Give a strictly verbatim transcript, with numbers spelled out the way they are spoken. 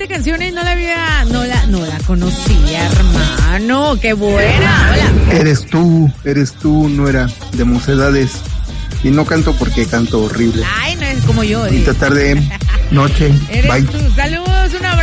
veinte canciones, no la había, no la, no la conocía, hermano. Qué buena. Hola. Eres tú, eres tú, no era de Mocedades. Y no canto porque canto horrible. Ay, no es como yo. Bonita tarde, noche, Eres bye. tú. Saludos, un abrazo.